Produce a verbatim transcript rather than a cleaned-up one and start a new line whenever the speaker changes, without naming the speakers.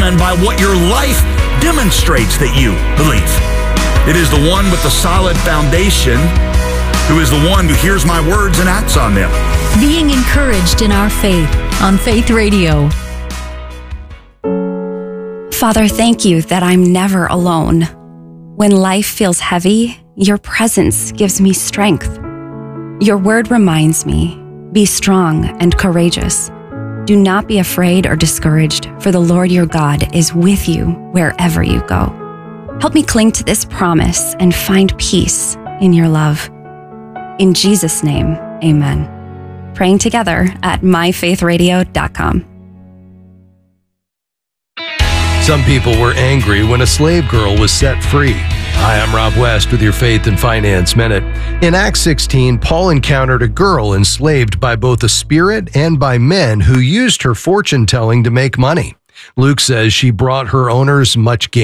and by what your life demonstrates that you believe. It is the one with the solid foundation who is the one who hears my words and acts on them.
Being encouraged in our faith on Faith Radio.
Father, thank you that I'm never alone. When life feels heavy, your presence gives me strength. Your word reminds me, be strong and courageous. Do not be afraid or discouraged, for the Lord your God is with you wherever you go. Help me cling to this promise and find peace in your love. In Jesus' name, amen. Praying together at my faith radio dot com.
Some people were angry when a slave girl was set free. Hi, I'm Rob West with your Faith and Finance Minute. In Acts sixteen, Paul encountered a girl enslaved by both a spirit and by men who used her fortune-telling to make money. Luke says she brought her owners much gain.